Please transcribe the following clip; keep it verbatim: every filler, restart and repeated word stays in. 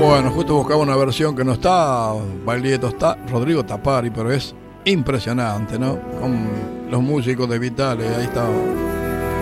Bueno, justo buscaba una versión que no está Baglietto, está Rodrigo Tapari, pero es impresionante, ¿no? Con los músicos de Vitale, ahí está